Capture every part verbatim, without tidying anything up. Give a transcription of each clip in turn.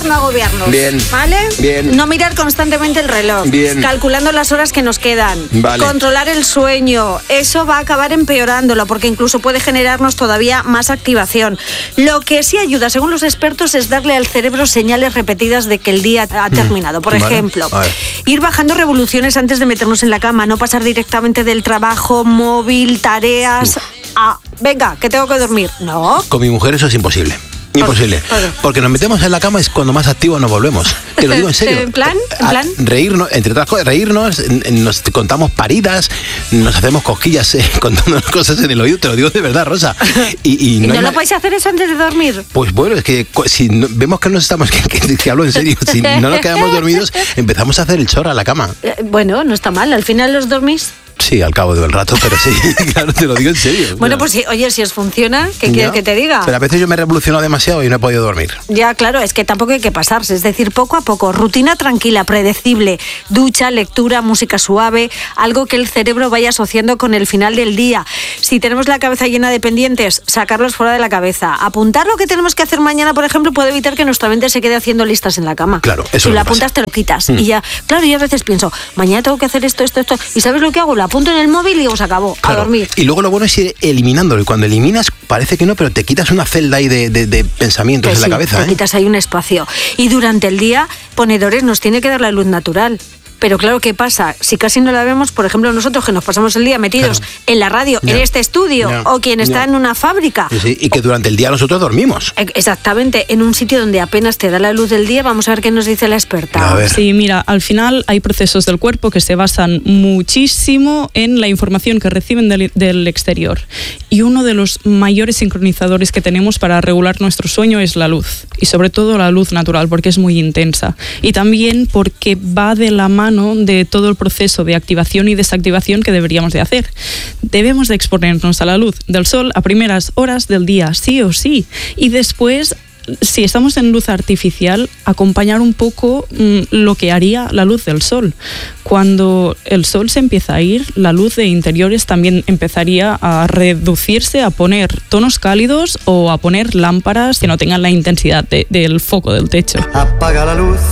intentar no agobiarnos. Bien. ¿Vale? Bien. No mirar constantemente el reloj. Bien. Calculando las horas que nos quedan. Vale. Controlar el sueño. Eso va a acabar empeorándolo porque incluso puede generarnos todavía más activación. Lo que sí ayuda, según los expertos, es darle al cerebro señales repetidas de que el día ha terminado. Por vale. ejemplo, ir bajando revoluciones antes de meternos en la cama, no pasar directamente del trabajo, móvil, tareas... Uf. Ah, venga, que tengo que dormir. No. Con mi mujer eso es imposible. Imposible. Porque nos metemos en la cama es cuando más activos nos volvemos. Te lo digo en serio. ¿En plan? ¿En plan? Reírnos, entre otras cosas, reírnos, nos contamos paridas, nos hacemos cosquillas eh, contándonos cosas en el oído. Te lo digo de verdad, Rosa. Y, y ¿Y no, no lo ma- podéis hacer eso antes de dormir? Pues bueno, es que si no, vemos que nos estamos, que, que, que hablo en serio, si no nos quedamos dormidos, empezamos a hacer el chorro a la cama. Eh, bueno, no está mal. Al final los dormís. Sí, al cabo del rato, pero sí, claro, te lo digo en serio. Bueno, pues sí, oye, si os funciona, ¿qué quieres Ya. que te diga? Pero a veces yo me he revolucionado demasiado y no he podido dormir. Ya, claro, es que tampoco hay que pasarse, es decir, poco a poco, rutina tranquila, predecible, ducha, lectura, música suave, algo que el cerebro vaya asociando con el final del día. Si tenemos la cabeza llena de pendientes, sacarlos fuera de la cabeza. Apuntar lo que tenemos que hacer mañana, por ejemplo, puede evitar que nuestra mente se quede haciendo listas en la cama. Claro, eso Si no lo pasa. apuntas, te lo quitas. Mm. Y ya, claro, yo a veces pienso, mañana tengo que hacer esto, esto, esto. ¿Y sabes lo que hago? Lo apunto en el móvil y os acabó, Claro. a dormir. Y luego lo bueno es ir eliminándolo. Y cuando eliminas, parece que no, pero te quitas una celda ahí de, de, de pensamientos Que en sí, la cabeza. te ¿eh? quitas ahí un espacio. Y durante el día, ponedores, nos tiene que dar la luz natural. Pero claro, ¿qué pasa? Si casi no la vemos, por ejemplo, nosotros que nos pasamos el día metidos Claro. en la radio, Ya. en este estudio, Ya. o quien está Ya. en una fábrica. Sí, sí, y que durante el día nosotros dormimos. E- Exactamente, en un sitio donde apenas te da la luz del día, vamos a ver qué nos dice la experta. A ver. Sí, mira, al final hay procesos del cuerpo que se basan muchísimo en la información que reciben del, del exterior. Y uno de los mayores sincronizadores que tenemos para regular nuestro sueño es la luz. Y sobre todo la luz natural, porque es muy intensa. Y también porque va de la mano de todo el proceso de activación y desactivación que deberíamos de hacer. Debemos de exponernos a la luz del sol a primeras horas del día, sí o sí. Y después, si estamos en luz artificial, acompañar un poco mmm, lo que haría la luz del sol. Cuando el sol se empieza a ir, la luz de interiores también empezaría a reducirse, a poner tonos cálidos o a poner lámparas que no tengan la intensidad de, del foco del techo. Apaga la luz,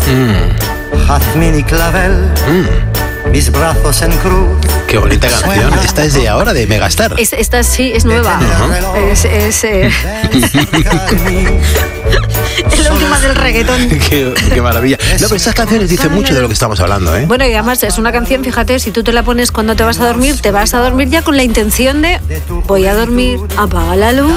Mm. jazmín y clavel, Mm. mis brazos en cruz. Qué bonita canción. Esta es de ahora, de Megastar. Es- esta sí es nueva. Es, es, eh, es la última del reggaetón. qué, qué maravilla. No, pero estas canciones dicen mucho de lo que estamos hablando, ¿eh? Bueno, y además es una canción, fíjate, si tú te la pones cuando te vas a dormir, te vas a dormir ya con la intención de voy a dormir, apaga la luz.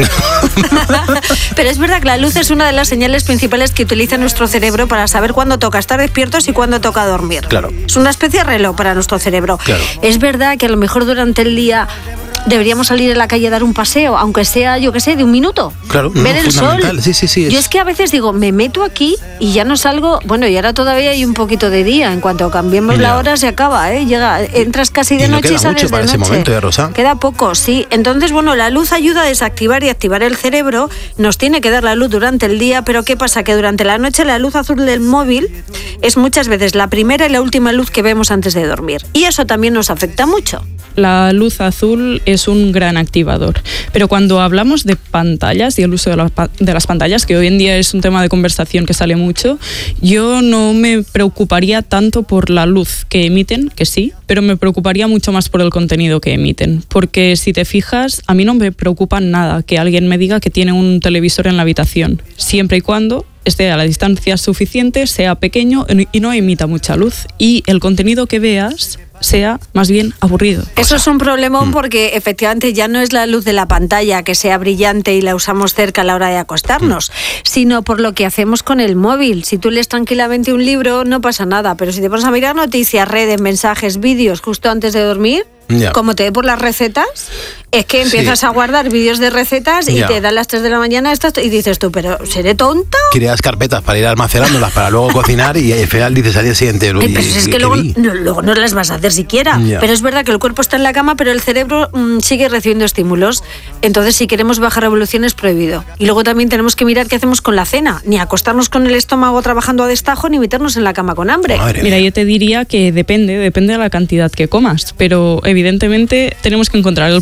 Pero es verdad que la luz es una de las señales principales que utiliza nuestro cerebro para saber cuándo toca estar despiertos y cuándo toca dormir. Claro. Es una especie de reloj para nuestro cerebro. Claro. Es verdad que a lo mejor durante el día deberíamos salir a la calle a dar un paseo, aunque sea, yo qué sé, de un minuto. Claro, no, ver el sol. fundamental. Sí, sí, sí, es- Yo es que a veces digo, me meto aquí y ya no salgo. Bueno, y ahora todavía hay un poquito de día. En cuanto cambiemos Ya. la hora se acaba, ¿eh? Llega, entras casi de Y no noche queda y sales mucho para de ese noche. momento, ¿eh, Rosa? Queda poco, sí. Entonces, bueno, la luz ayuda a desactivar y activar el cerebro. Nos tiene que dar la luz durante el día, pero ¿qué pasa? Que durante la noche la luz azul del móvil es muchas veces la primera y la última luz que vemos antes de dormir. Y eso también nos afecta mucho. La luz azul es un gran activador, pero cuando hablamos de pantallas y el uso de, la, de las pantallas, que hoy en día es un tema de conversación que sale mucho, yo no me preocuparía tanto por la luz que emiten, que sí, pero me preocuparía mucho más por el contenido que emiten, porque si te fijas, a mí no me preocupa nada que alguien me diga que tiene un televisor en la habitación, siempre y cuando esté a la distancia suficiente, sea pequeño y no emita mucha luz, y el contenido que veas sea más bien aburrido. Eso es un problemón porque efectivamente ya no es la luz de la pantalla que sea brillante y la usamos cerca a la hora de acostarnos, sino por lo que hacemos con el móvil. Si tú lees tranquilamente un libro no pasa nada, pero si te pones a mirar noticias, redes, mensajes, vídeos justo antes de dormir, Ya. como te dé por las recetas, es que empiezas Sí. a guardar vídeos de recetas y Ya. te dan las tres de la mañana estas, y dices tú, pero ¿seré tonta? Creas carpetas para ir almacenándolas para luego cocinar y al final dices al día siguiente. Eh, "Uy, pero si es ¿qué que luego vi?". no, luego no las vas a hacer siquiera. Ya. Pero es verdad que el cuerpo está en la cama, pero el cerebro mm, sigue recibiendo estímulos. Entonces, si queremos bajar revoluciones, prohibido. Y luego también tenemos que mirar qué hacemos con la cena. Ni acostarnos con el estómago trabajando a destajo, ni meternos en la cama con hambre. Madre Mira, mía. yo te diría que depende, depende de la cantidad que comas, pero evidentemente tenemos que encontrar el punto justo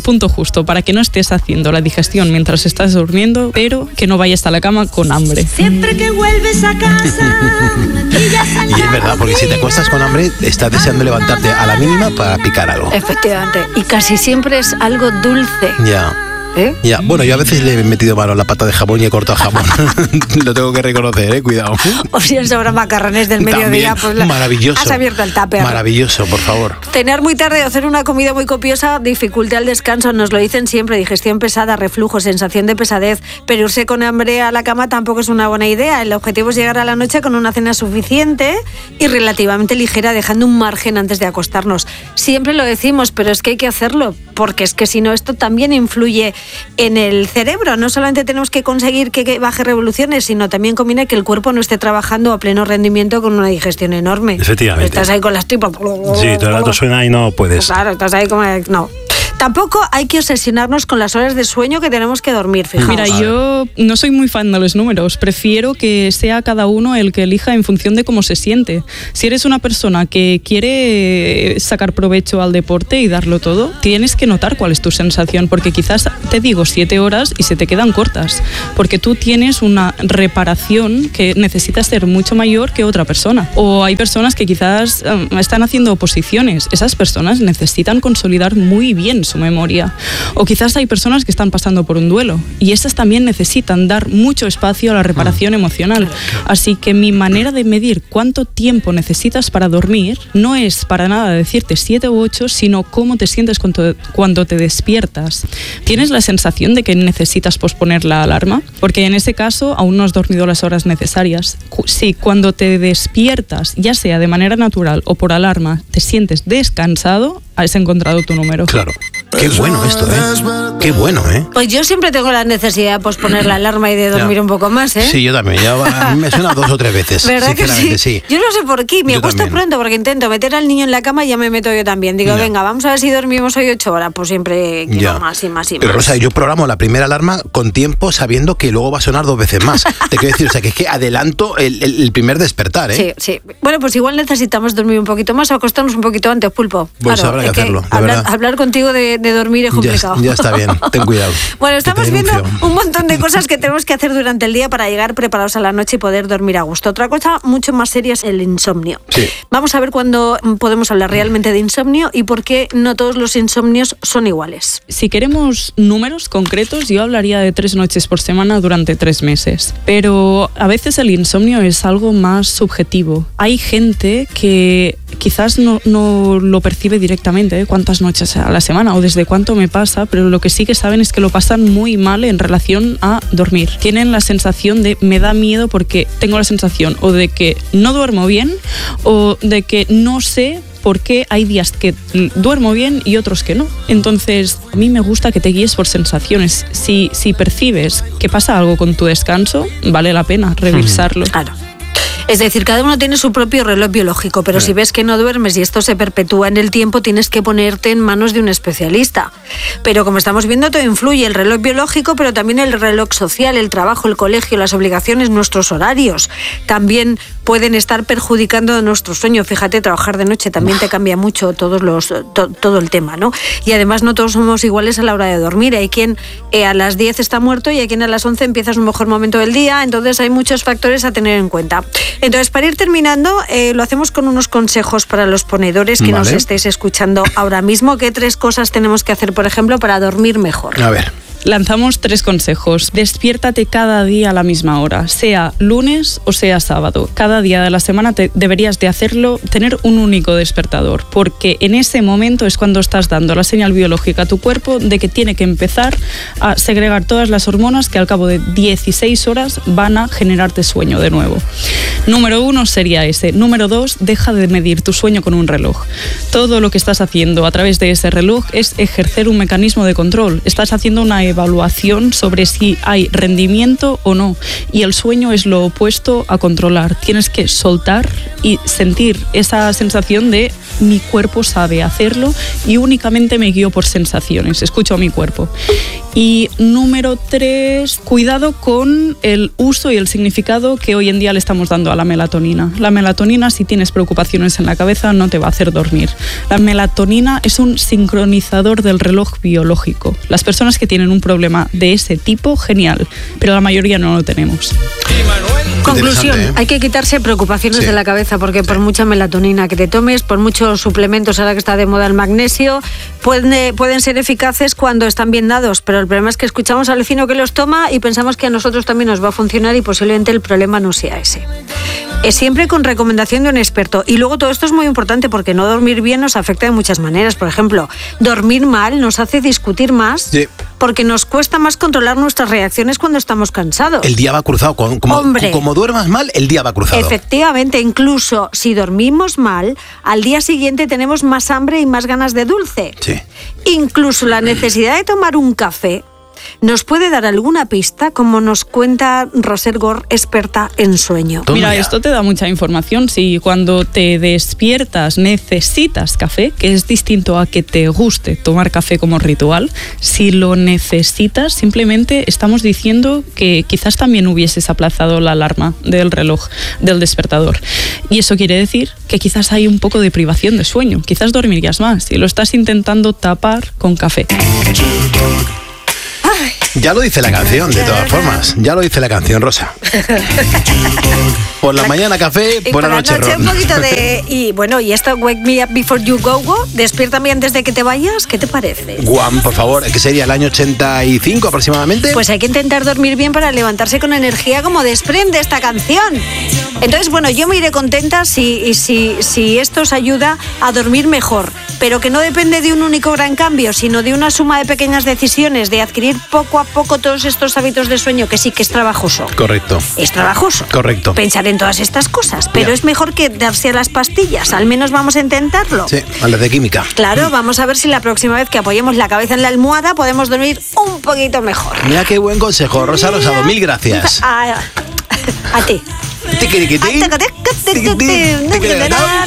justo, para que no estés haciendo la digestión mientras estás durmiendo, pero que no vayas a la cama con hambre. Siempre que vuelves a casa, y es verdad, porque si te acuestas con hambre, estás deseando levantarte a la mínima para picar algo. Efectivamente. Y casi siempre es algo dulce. Ya. ¿Eh? Ya, bueno, yo a veces le he metido mano a la pata de jamón y he cortado jamón. Lo tengo que reconocer, eh, cuidado. O si han sobrado macarrones del mediodía, pues la, maravilloso. Has abierto el tupper. Maravilloso, por favor. Cenar muy tarde o hacer una comida muy copiosa dificulta el descanso, nos lo dicen siempre, digestión pesada, reflujo, sensación de pesadez, pero irse con hambre a la cama tampoco es una buena idea. El objetivo es llegar a la noche con una cena suficiente y relativamente ligera, dejando un margen antes de acostarnos. Siempre lo decimos, pero es que hay que hacerlo, porque es que si no, esto también influye en el cerebro. No solamente tenemos que conseguir que baje revoluciones, sino también conviene que el cuerpo no esté trabajando a pleno rendimiento con una digestión enorme. Efectivamente. Estás ahí con las tripas. Sí, todo el rato suena y no puedes. Claro, estás ahí como... No. Tampoco hay que obsesionarnos con las horas de sueño que tenemos que dormir, fijaos. Mira, yo no soy muy fan de los números, prefiero que sea cada uno el que elija en función de cómo se siente. Si eres una persona que quiere sacar provecho al deporte y darlo todo, tienes que notar cuál es tu sensación, porque quizás te digo siete horas y se te quedan cortas, porque tú tienes una reparación que necesita ser mucho mayor que otra persona. O hay personas que quizás um, están haciendo oposiciones, esas personas necesitan consolidar muy bien su memoria. O quizás hay personas que están pasando por un duelo y esas también necesitan dar mucho espacio a la reparación emocional. Así que mi manera de medir cuánto tiempo necesitas para dormir no es para nada decirte siete u ocho, sino cómo te sientes cuando, cuando te despiertas. ¿Tienes la sensación de que necesitas posponer la alarma? Porque en ese caso aún no has dormido las horas necesarias. Si cuando te despiertas, ya sea de manera natural o por alarma, te sientes descansado, has encontrado tu número. Claro. Qué bueno esto, ¿eh? Qué bueno, ¿eh? Pues yo siempre tengo la necesidad de posponer la alarma y de dormir ya. un poco más, ¿eh? Sí, yo también. Ya, a mí me suena dos o tres veces. ¿Verdad que sí? sí? Yo no sé por qué. Me yo acuesto también. pronto porque intento meter al niño en la cama y ya me meto yo también. Digo, ya. venga, vamos a ver si dormimos hoy ocho horas. Pues siempre quiero ya. más y más y más. Pero Rosa, yo programo la primera alarma con tiempo sabiendo que luego va a sonar dos veces más. Te quiero decir, o sea, que es que adelanto el, el, el primer despertar, ¿eh? Sí, sí. Bueno, pues igual necesitamos dormir un poquito más o acostarnos un poquito antes, Pulpo. Pues claro, habrá que es hacerlo, de hablar, verdad. hablar contigo de, de dormir es complicado. Ya, ya está bien, ten cuidado. Bueno, estamos viendo denuncio. un montón de cosas que tenemos que hacer durante el día para llegar preparados a la noche y poder dormir a gusto. Otra cosa mucho más seria es el insomnio. Sí. Vamos a ver cuándo podemos hablar realmente de insomnio y por qué no todos los insomnios son iguales. Si queremos números concretos, yo hablaría de tres noches por semana durante tres meses. Pero a veces el insomnio es algo más subjetivo. Hay gente que quizás no, no lo percibe directamente, ¿eh? Cuántas noches a la semana o desde cuánto me pasa, pero lo que sí que saben es que lo pasan muy mal en relación a dormir. Tienen la sensación de me da miedo porque tengo la sensación o de que no duermo bien o de que no sé por qué hay días que duermo bien y otros que no. Entonces, a mí me gusta que te guíes por sensaciones. Si, si percibes que pasa algo con tu descanso, vale la pena revisarlo. Claro. Es decir, cada uno tiene su propio reloj biológico, pero sí. Si ves que no duermes y esto se perpetúa en el tiempo, tienes que ponerte en manos de un especialista. Pero como estamos viendo, todo influye, el reloj biológico, pero también el reloj social, el trabajo, el colegio, las obligaciones, nuestros horarios. También pueden estar perjudicando nuestro sueño. Fíjate, trabajar de noche también te cambia mucho todos los, to, todo el tema, ¿no? Y además no todos somos iguales a la hora de dormir. Hay quien eh, a las diez está muerto y hay quien a las once empieza su mejor momento del día. Entonces hay muchos factores a tener en cuenta. Entonces, para ir terminando, eh, lo hacemos con unos consejos para los ponedores que vale. Nos estéis escuchando ahora mismo. ¿Qué tres cosas tenemos que hacer, por ejemplo, para dormir mejor? A ver. Lanzamos tres consejos. Despiértate cada día a la misma hora, sea lunes o sea sábado. Cada día de la semana te deberías de hacerlo, tener un único despertador, porque en ese momento es cuando estás dando la señal biológica a tu cuerpo de que tiene que empezar a segregar todas las hormonas que al cabo de dieciséis horas van a generarte sueño de nuevo. Número uno sería ese. Número dos, deja de medir tu sueño con un reloj. Todo lo que estás haciendo a través de ese reloj es ejercer un mecanismo de control. Estás haciendo una evaluación sobre si hay rendimiento o no, y el sueño es lo opuesto a controlar. Tienes que soltar y sentir esa sensación de mi cuerpo sabe hacerlo y únicamente me guío por sensaciones, escucho a mi cuerpo. Y número tres, cuidado con el uso y el significado que hoy en día le estamos dando a la melatonina. La melatonina, si tienes preocupaciones en la cabeza, no te va a hacer dormir. La melatonina es un sincronizador del reloj biológico. Las personas que tienen un problema de ese tipo, genial, pero la mayoría no lo tenemos. Conclusión, ¿eh? hay que quitarse preocupaciones Sí. de la cabeza porque por mucha melatonina que te tomes, por muchos suplementos, ahora que está de moda el magnesio, pueden, pueden ser eficaces cuando están bien dados, pero el problema es que escuchamos al vecino que los toma y pensamos que a nosotros también nos va a funcionar y posiblemente el problema no sea ese. Es siempre con recomendación de un experto. Y luego todo esto es muy importante porque no dormir bien nos afecta de muchas maneras. Por ejemplo, dormir mal nos hace discutir más Sí. porque nos cuesta más controlar nuestras reacciones cuando estamos cansados. El día va cruzado. Como, como, Hombre. como duermas mal, el día va cruzado. Efectivamente, incluso si dormimos mal, al día siguiente tenemos más hambre y más ganas de dulce. Sí. Incluso la necesidad de tomar un café nos puede dar alguna pista, como nos cuenta Roser Gore, experta en sueño. Toma Mira, ya. esto te da mucha información. Si cuando te despiertas necesitas café, que es distinto a que te guste tomar café como ritual, si lo necesitas, simplemente estamos diciendo que quizás también hubieses aplazado la alarma del reloj, del despertador. Y eso quiere decir que quizás hay un poco de privación de sueño. Quizás dormirías más si lo estás intentando tapar con café. Ya lo dice la canción, de todas formas. Ya lo dice la canción, Rosa. Por la mañana café, Y por la noche ron. un poquito de... Y bueno, y esto, Wake Me Up Before You Go Go, despiértame antes de que te vayas, ¿qué te parece? Guam, por favor, que sería el año ochenta y cinco aproximadamente. Pues hay que intentar dormir bien para levantarse con energía como desprende esta canción. Entonces, bueno, yo me iré contenta si, si, si esto os ayuda a dormir mejor, pero que no depende de un único gran cambio, sino de una suma de pequeñas decisiones, de adquirir poco a poco todos estos hábitos de sueño, que sí que es trabajoso. Correcto. Es trabajoso. Correcto. Pensar en todas estas cosas, pero Ya. es mejor que darse a las pastillas, al menos vamos a intentarlo. Sí, a las de química. Claro, vamos a ver si la próxima vez que apoyemos la cabeza en la almohada podemos dormir un poquito mejor. Mira qué buen consejo, Rosa Rosado, mil gracias. A, a ti. Tiquiriquitín. Tiquiriquitín. Tiquiriquitín.